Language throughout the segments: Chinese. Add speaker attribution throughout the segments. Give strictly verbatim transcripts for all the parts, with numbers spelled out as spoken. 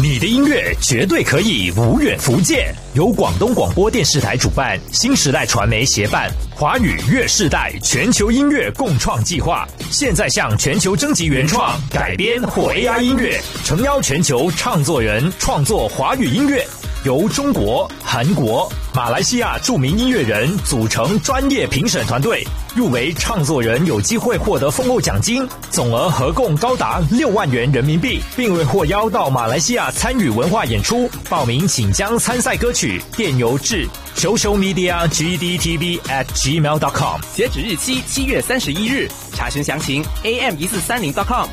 Speaker 1: 你的音乐绝对可以无远弗届，由广东广播电视台主办，新时代传媒协办，华语乐世代全球音乐共创计划，现在向全球征集原创、改编或 A I 音乐，诚邀全球唱作人创作华语音乐。由中国、韩国、马来西亚著名音乐人组成专业评审团队，入围唱作人有机会获得丰厚奖金，总额合共高达六万元人民币，并未获邀到马来西亚参与文化演出。报名请将参赛歌曲电邮至 social media g d t v at gmail dot com，
Speaker 2: 截止日期七月三十一日，查询详情 a m 一四三零 dot com。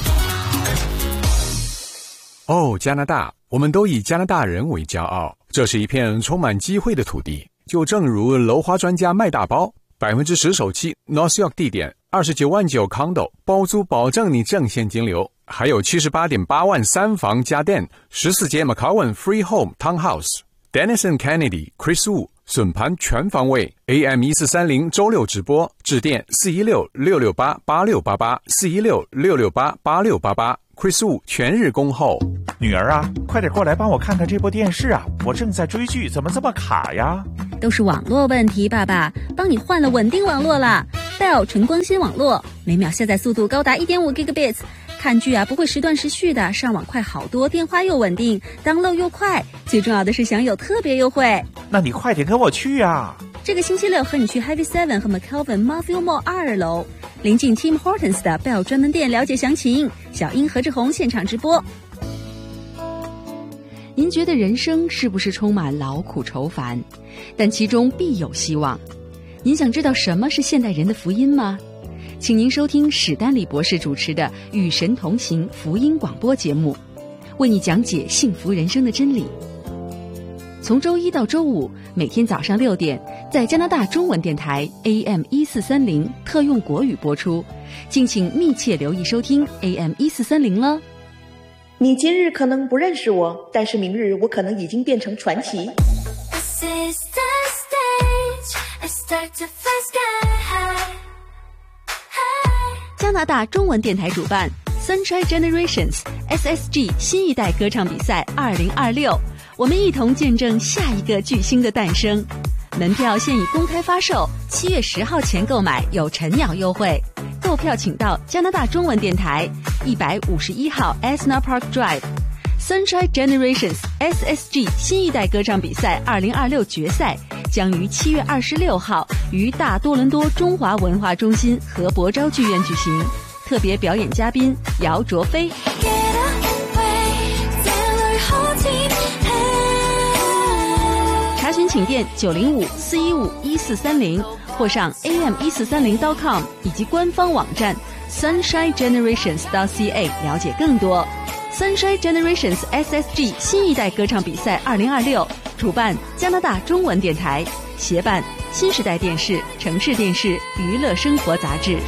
Speaker 3: 哦，加拿大，我们都以加拿大人为骄傲，这是一片充满机会的土地。就正如楼花专家卖大包，百分之十首期 North York 地点，二十九万九 condo 包租，保证你正现金流，还有七十八点八万三房家电，十四街 McCowan Free Home Townhouse。Denison Kennedy Chris Wu 笋盘全方位 A M 一四三零周六直播，致电四一六六六八八六八八 四一六六六八八六八八。Chris Wu 全日恭候。
Speaker 4: 女儿啊，快点过来帮我看看这部电视啊，我正在追剧，怎么这么卡呀？
Speaker 5: 都是网络问题，爸爸帮你换了稳定网络啦 Bell 纯光纤网络，每秒下载速度高达 一点五 gigabits， 看剧啊不会时断时续的，上网快好多，电话又稳定， download 又快，最重要的是享有特别优惠。
Speaker 4: 那你快点跟我去啊！
Speaker 5: 这个星期六和你去 Highway seven 和 McKelvin Marville Mall 二楼，临近 Tim Hortons 的 Bell 专门店，了解详情。小英何志宏现场直播。您觉得人生是不是充满劳苦愁烦？但其中必有希望。您想知道什么是现代人的福音吗？请您收听史丹利博士主持的《与神同行》福音广播节目，为你讲解幸福人生的真理。从周一到周五，每天早上六点，在加拿大中文电台 A M 一四三零特用国语播出，敬请密切留意收听 A M 一四三零了。
Speaker 6: 你今日可能不认识我，但是明日我可能已经变成传奇。
Speaker 5: 加拿大中文电台主办 Sunshine Generations S S G 新一代歌唱比赛二零二六，我们一同见证下一个巨星的诞生。门票现已公开发售，七月十号前购买有晨鸟优惠。购票请到加拿大中文电台一百五十一号 Asna Park Drive。 Sunshine Generations S S G 新一代歌唱比赛二零二六决赛将于七月二十六号于大多伦多中华文化中心和博昭剧院举行，特别表演嘉宾姚卓飞。查询请电九零五四一五一四三零或上 A M 一四三零 dot com 以及官方网站 Sunshine Generations dot C A 了解更多。Sunshine Generations S S G 新一代歌唱比赛二零二六，主办加拿大中文电台，协办新时代电视、城市电视、娱乐生活杂志。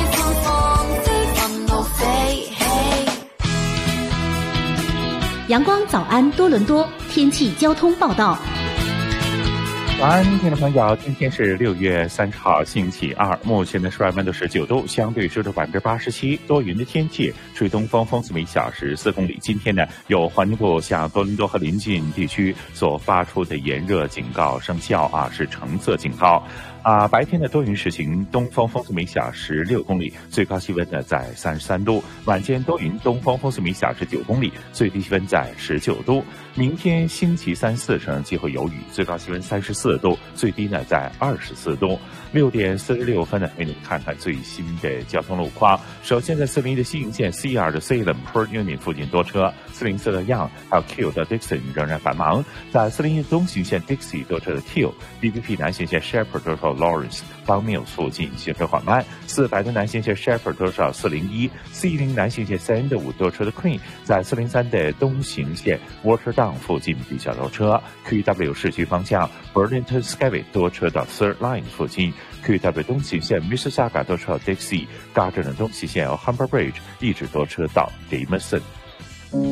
Speaker 7: 阳光早安多伦多天气交通报道。
Speaker 4: 早安，听众朋友，今天是六月三十号，星期二，目前的室外温度是九度，相对湿度百分之八十七，多云的天气，吹东风，风速每小时四公里。今天呢，有环境部向多伦多和邻近地区所发出的炎热警告生效啊，是橙色警告。啊，白天的多云时晴，东风风速每小时六公里，最高气温呢在三十三度。晚间多云，东风风速每小时九公里，最低气温在十九度。明天星期三四成机会有雨，最高气温三十四度，最低呢在二十四度。六点四十六分呢，为你们看看最新的交通路况。首先在四零一的西营线 C 二 的 Salem Port Union 附近多车，四零四的 Young 还有 Q 的 Dixon 仍然繁忙。在四零一东行线 Dixie 多车的 Q，B B P 南行线 Shepherd 多车 Lawrence 邦缪附近行车缓慢。四百的南行线 Shepherd 多车四零一，四一零南行线 Sandwood 多车的 Queen， 在四零三的东行线 Waterdown 附近比较多车。Q W 市区方向 Burlington Skyway 多车到 Third Line 附近。Q W 东行线 Mississauga 多车到 Dixie， Gardner 东西线 Humber Bridge 一直多车到 Jameson。